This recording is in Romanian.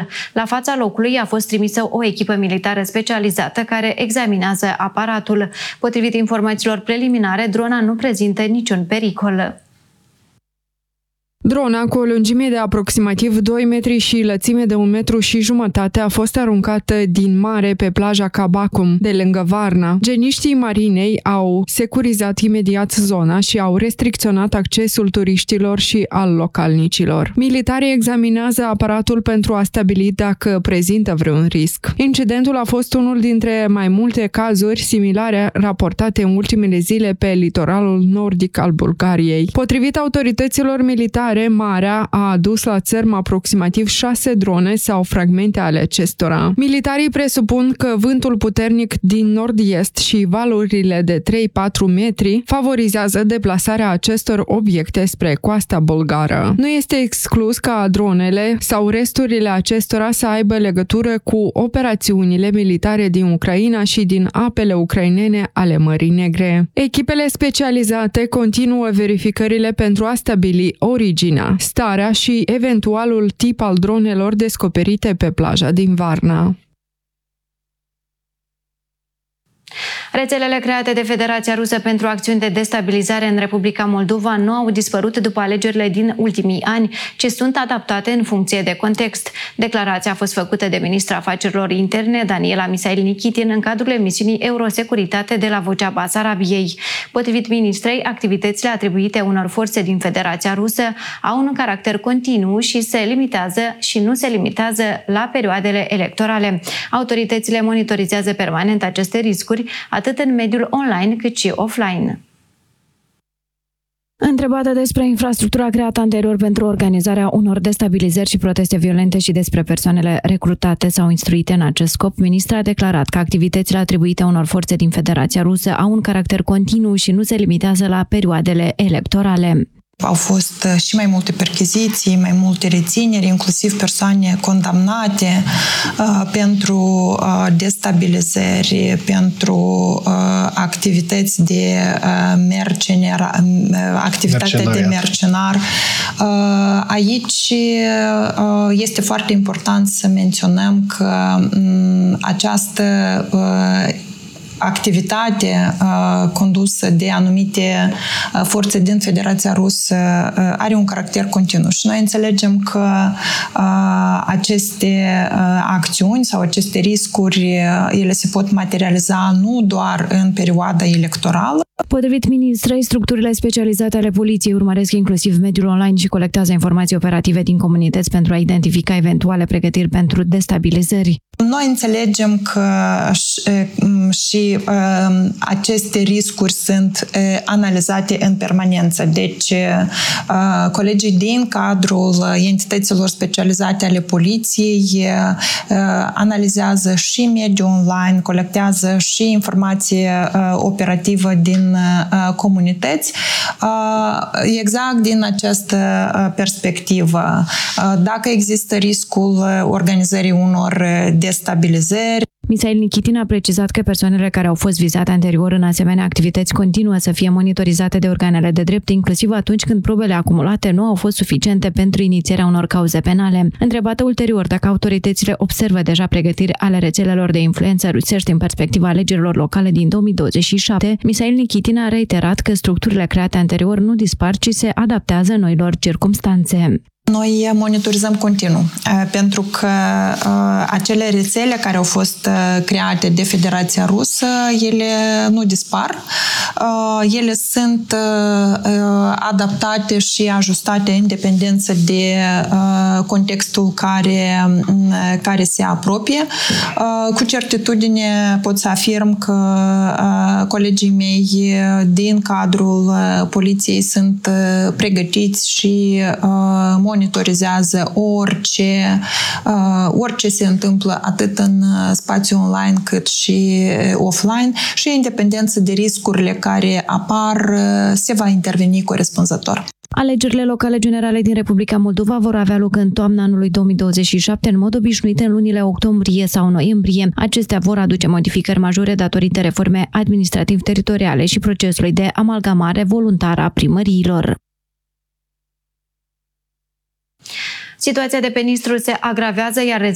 control. La fața locului a fost trimisă o echipă militară specializată care examinează aparatul. Potrivit informațiilor preliminare, drona nu prezintă niciun pericol. Drona, cu o lungime de aproximativ 2 metri și lățime de 1,5 metri, a fost aruncată din mare pe plaja Cabacum, de lângă Varna. Geniștii marinei au securizat imediat zona și au restricționat accesul turiștilor și al localnicilor. Militarii examinează aparatul pentru a stabili dacă prezintă vreun risc. Incidentul a fost unul dintre mai multe cazuri similare raportate în ultimele zile pe litoralul nordic al Bulgariei. Potrivit autorităților militare, marea a adus la țărm aproximativ 6 drone sau fragmente ale acestora. Militarii presupun că vântul puternic din nord-est și valurile de 3-4 metri favorizează deplasarea acestor obiecte spre coasta bulgară. Nu este exclus ca dronele sau resturile acestora să aibă legătură cu operațiunile militare din Ucraina și din apele ucrainene ale Mării Negre. Echipele specializate continuă verificările pentru a stabili originea, starea și eventualul tip al dronelor descoperite pe plaja din Varna. Rețelele create de Federația Rusă pentru acțiuni de destabilizare în Republica Moldova nu au dispărut după alegerile din ultimii ani, ci sunt adaptate în funcție de context. Declarația a fost făcută de ministra afacerilor interne, Daniela Misail Nikitin, în cadrul emisiunii Eurosecuritate de la Vocea Basarabiei. Potrivit ministrei, activitățile atribuite unor forțe din Federația Rusă au un caracter continuu și nu se limitează la perioadele electorale. Autoritățile monitorizează permanent aceste riscuri, atât în mediul online cât și offline. Întrebată despre infrastructura creată anterior pentru organizarea unor destabilizări și proteste violente și despre persoanele recrutate sau instruite în acest scop, ministra a declarat că activitățile atribuite unor forțe din Federația Rusă au un caracter continuu și nu se limitează la perioadele electorale. Au fost și mai multe percheziții, mai multe rețineri, inclusiv persoane condamnate pentru destabilizări, pentru activități de mercenar. Aici este foarte important să menționăm că această activitate condusă de anumite forțe din Federația Rusă are un caracter continuu și noi înțelegem că aceste acțiuni sau aceste riscuri ele se pot materializa nu doar în perioada electorală. Potrivit ministrei, structurile specializate ale poliției urmăresc inclusiv mediul online și colectează informații operative din comunități pentru a identifica eventuale pregătiri pentru destabilizări. Noi înțelegem că și aceste riscuri sunt analizate în permanență. Deci, colegii din cadrul entităților specializate ale poliției analizează și mediul online, colectează și informație operativă din comunități. Exact din această perspectivă, dacă există riscul organizării unor destabilizări. Misail Nikitin a precizat că persoanele care au fost vizate anterior în asemenea activități continuă să fie monitorizate de organele de drept, inclusiv atunci când probele acumulate nu au fost suficiente pentru inițierea unor cauze penale. Întrebată ulterior dacă autoritățile observă deja pregătiri ale rețelelor de influență rusești în perspectiva alegerilor locale din 2027, Misail Nikitin a reiterat că structurile create anterior nu dispar, ci se adaptează noilor circumstanțe. Noi monitorizăm continuu, pentru că acele rețele care au fost create de Federația Rusă, ele nu dispar. Ele sunt adaptate și ajustate în dependență de contextul care se apropie. Cu certitudine pot să afirm că colegii mei din cadrul poliției sunt pregătiți și monitorizează orice se întâmplă atât în spațiu online cât și offline și în dependență de riscurile care apar se va interveni corespunzător. Alegerile locale generale din Republica Moldova vor avea loc în toamna anului 2027, în mod obișnuit în lunile octombrie sau noiembrie. Acestea vor aduce modificări majore datorită reforme administrativ-teritoriale și procesului de amalgamare voluntară a primăriilor. Situația de pe Nistru se agravează, iar